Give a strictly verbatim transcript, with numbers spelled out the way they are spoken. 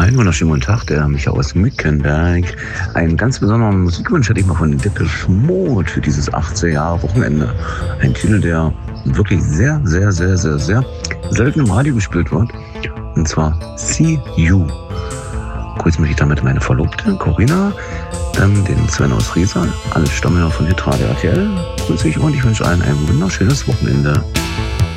Einen wunderschönen guten Tag, der Michael aus Mückenberg. Einen ganz besonderen Musikwunsch hätte ich mal von den Depeche Mode für dieses achtzehn Jahre Wochenende. Ein Titel, der wirklich sehr, sehr, sehr, sehr, sehr selten im Radio gespielt wird. Und zwar See You. Grüße mich damit meine Verlobte Corinna, dann den Sven aus Riesa, alle Stammmänner von Hitradio R T L. Grüße ich und ich wünsche allen ein wunderschönes Wochenende.